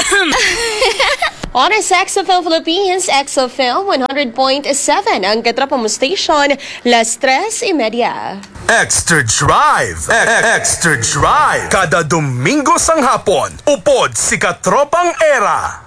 On a XFL Philippines, XFL 100.7 ang katropa mo station, las 3:30. Extra Drive! Extra Drive! Kada Domingo sang hapon, upod si Katropang Era.